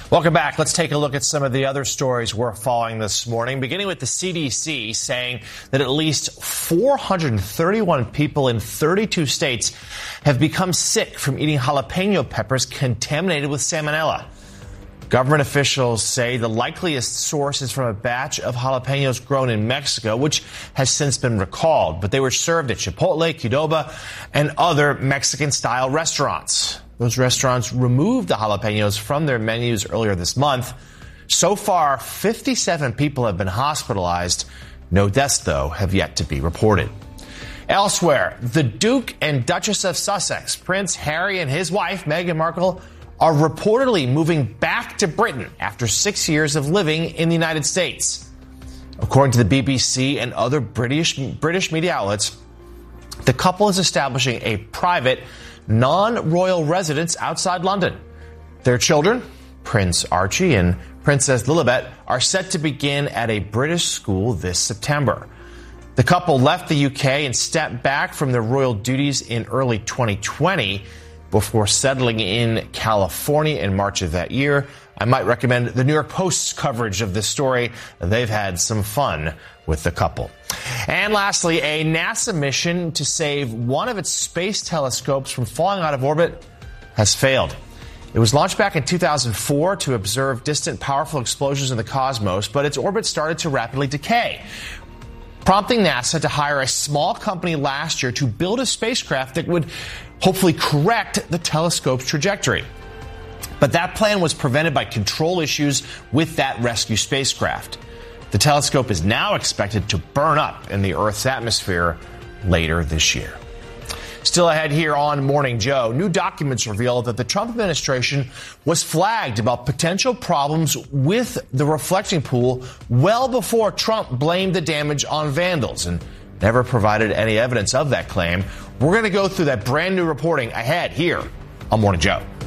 Welcome back. Let's take a look at some of the other stories we're following this morning, beginning with the CDC saying that at least 431 people in 32 states have become sick from eating jalapeno peppers contaminated with salmonella. Government officials say the likeliest source is from a batch of jalapenos grown in Mexico, which has since been recalled, but they were served at Chipotle, Qdoba, and other Mexican-style restaurants. Those restaurants removed the jalapenos from their menus earlier this month. So far, 57 people have been hospitalized. No deaths, though, have yet to be reported. Elsewhere, the Duke and Duchess of Sussex, Prince Harry and his wife, Meghan Markle, are reportedly moving back to Britain after 6 years of living in the United States. According to the BBC and other British media outlets, the couple is establishing a private, non-royal residence outside London. Their children, Prince Archie and Princess Lilibet, are set to begin at a British school this September. The couple left the UK and stepped back from their royal duties in early 2020 before settling in California in March of that year. I might recommend the New York Post's coverage of this story. They've had some fun with the couple. And lastly, a NASA mission to save one of its space telescopes from falling out of orbit has failed. It was launched back in 2004 to observe distant, powerful explosions in the cosmos, but its orbit started to rapidly decay, prompting NASA to hire a small company last year to build a spacecraft that would hopefully correct the telescope's trajectory. But that plan was prevented by control issues with that rescue spacecraft. The telescope is now expected to burn up in the Earth's atmosphere later this year. Still ahead here on Morning Joe, new documents reveal that the Trump administration was flagged about potential problems with the reflecting pool well before Trump blamed the damage on vandals and never provided any evidence of that claim. We're going to go through that brand new reporting ahead here on Morning Joe.